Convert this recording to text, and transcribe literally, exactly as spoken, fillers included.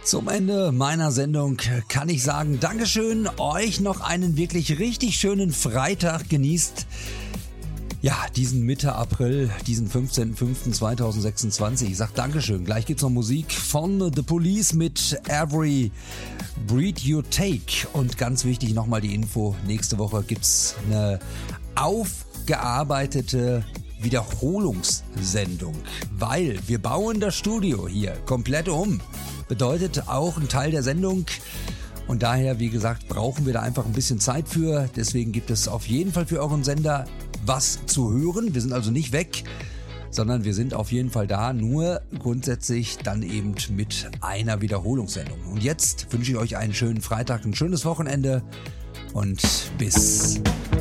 Zum Ende meiner Sendung kann ich sagen, Dankeschön, euch noch einen wirklich richtig schönen Freitag. Genießt ja diesen Mitte April, diesen fünfzehnten fünften zweitausendsechsundzwanzig. Ich sag Dankeschön. Gleich gibt's noch Musik von The Police mit Every Breath You Take. Und ganz wichtig nochmal die Info, nächste Woche gibt's eine aufgearbeitete Wiederholungssendung, weil wir bauen das Studio hier komplett um. Bedeutet auch ein Teil der Sendung und daher, wie gesagt, brauchen wir da einfach ein bisschen Zeit für. Deswegen gibt es auf jeden Fall für euren Sender was zu hören. Wir sind also nicht weg, sondern wir sind auf jeden Fall da, nur grundsätzlich dann eben mit einer Wiederholungssendung. Und jetzt wünsche ich euch einen schönen Freitag, ein schönes Wochenende und bis